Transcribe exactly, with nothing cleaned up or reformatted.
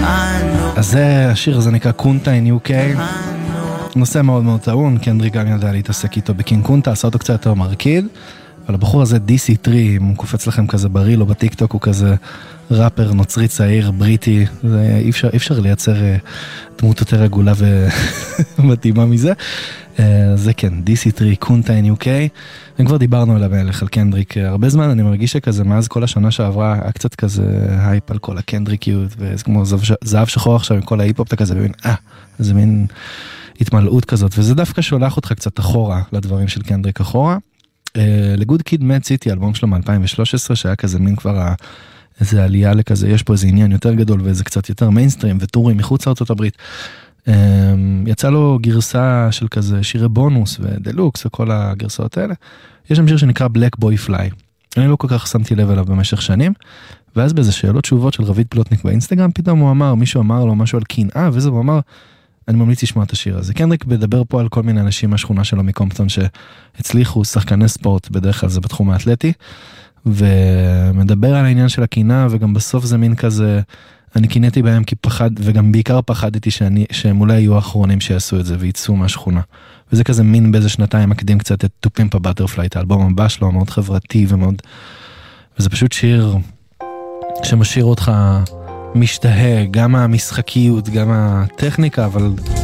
אז זה השיר הזה נקרא קונטה in יו קיי, נושא מאוד מאוד טעון, קנדריק גם ידע להתעסק איתו בקינג קונטה, עשה אותו קצת יותר מרקיד, אבל הבחור הזה די סי תרי, אם הוא קופץ לכם כזה בריל או בטיק טוק, הוא כזה ראפר נוצרי צעיר, בריטי, זה אי אפשר, אי אפשר לייצר דמות יותר עגולה ומתאימה מזה. זה כן, די סי תרי, קונטה in יו קיי, וכבר דיברנו עליו על קנדריק הרבה זמן, אני מרגיש שכזה מאז כל השנה שעברה, היה קצת כזה הייפ על כל הקנדריקיות, וזה כמו זהב שחור עכשיו עם כל ההיפ-הופ, אתה כזה מבין, אה, זה מין התמלאות כזאת, וזה דווקא שולח אותך קצת אחורה, לדברים של קנדריק אחורה. לגוד קיד מד סיטי, אלבום שלו מ-אלפיים ושלוש עשרה, שהיה כזה מין כבר איזה עלייה לכזה, יש פה איזה עניין יותר גדול, ואיזה קצת יותר מיינסטרים, וטורים מחוץ לארצות הברית. יצא לו גרסה של כזה שירי בונוס ודלוקס וכל הגרסאות האלה. יש שם שיר שנקרא Black Boy Fly. אני לא כל כך שמתי לב אליו במשך שנים, ואז באיזה שאלות תשובות של רביד פלוטניק באינסטגרם, פתאום הוא אמר, מישהו אמר לו משהו על קנאה, וזה הוא אמר, אני ממליץ לשמוע את השיר הזה. קנדריק מדבר פה על כל מיני אנשים מהשכונה שלו מקומפטון שהצליחו, שחקני ספורט, בדרך כלל זה בתחום האתלטי, ומדבר על העניין של הקנאה, וגם בסוף זה מין כזה, אני קינאתי בהם כי פחד, וגם בעיקר פחדתי שאני, שהם אולי יהיו האחרונים שיעשו את זה ויצאו מהשכונה. וזה כזה מין באיזה שנתיים מקדים קצת את טופימפה בטרפליי, את האלבום הבא שלו, מאוד חברתי ומאוד, וזה פשוט שיר שמשאיר אותך משתהה, גם המשחקיות, גם הטכניקה, אבל